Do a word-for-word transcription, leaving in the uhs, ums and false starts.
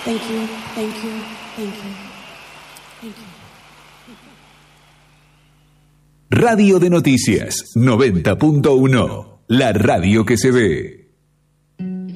Thank you, thank you, thank you, thank you. Radio de Noticias noventa punto uno, la radio que se ve.